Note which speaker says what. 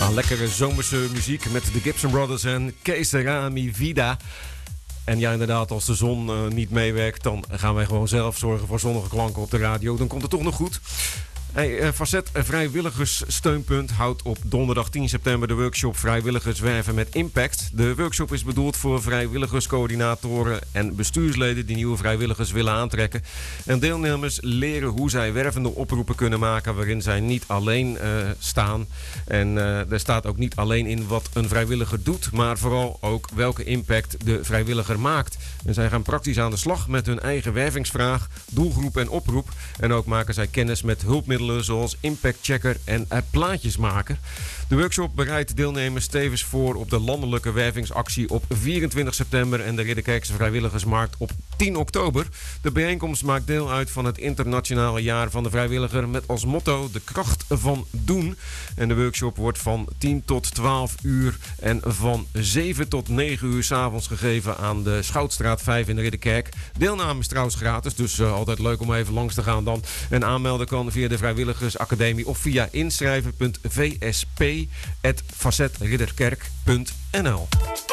Speaker 1: Ja, lekkere zomerse muziek met de Gibson Brothers en Que Sera Mi Vida. En ja, inderdaad, als de zon niet meewerkt, dan gaan wij gewoon zelf zorgen voor zonnige klanken op de radio. Dan komt het toch nog goed. Hey, Facet Vrijwilligerssteunpunt houdt op donderdag 10 september de workshop Vrijwilligerswerven met Impact. De workshop is bedoeld voor vrijwilligerscoördinatoren en bestuursleden die nieuwe vrijwilligers willen aantrekken. En deelnemers leren hoe zij wervende oproepen kunnen maken waarin zij niet alleen staan. En er staat ook niet alleen in wat een vrijwilliger doet, maar vooral ook welke impact de vrijwilliger maakt. En zij gaan praktisch aan de slag met hun eigen wervingsvraag, doelgroep en oproep. En ook maken zij kennis met hulpmiddelen zoals Impact Checker en plaatjesmaker. De workshop bereidt deelnemers tevens voor op de landelijke wervingsactie op 24 september en de Ridderkerkse Vrijwilligersmarkt op 10 oktober. De bijeenkomst maakt deel uit van het internationale jaar van de vrijwilliger met als motto de kracht van doen. En de workshop wordt van 10 tot 12 uur en van 7 tot 9 uur 's avonds gegeven aan de Schoutstraat 5 in de Ridderkerk. Deelname is trouwens gratis, dus altijd leuk om even langs te gaan dan. En aanmelden kan via de Vrijwilligersacademie of via inschrijven.vsp@facetridderkerk.nl.